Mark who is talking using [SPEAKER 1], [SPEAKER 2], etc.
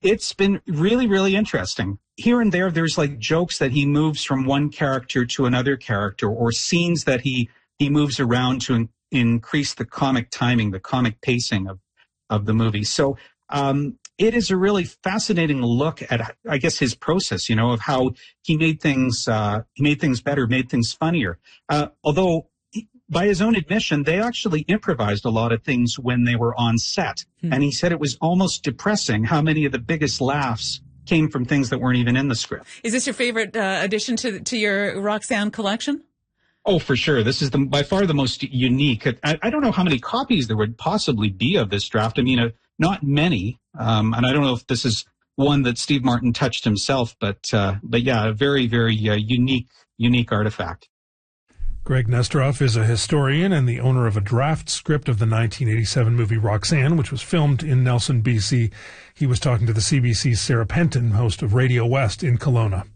[SPEAKER 1] it's been really, really interesting. Here and there's like jokes that he moves from one character to another character, or scenes that he moves around to increase the comic timing, the comic pacing of the movie. So it is a really fascinating look at, I guess, his process, of how he made things better, made things funnier. Although, by his own admission, they actually improvised a lot of things when they were on set. And he said it was almost depressing how many of the biggest laughs came from things that weren't even in the script.
[SPEAKER 2] Is this your favorite addition to your Roxanne collection?
[SPEAKER 1] Oh, for sure. This is by far the most unique. I don't know how many copies there would possibly be of this draft. I mean, not many. And I don't know if this is one that Steve Martin touched himself, but yeah, a very, very unique artifact.
[SPEAKER 3] Greg Nestoroff is a historian and the owner of a draft script of the 1987 movie Roxanne, which was filmed in Nelson, BC. He was talking to the CBC's Sarah Penton, host of Radio West in Kelowna.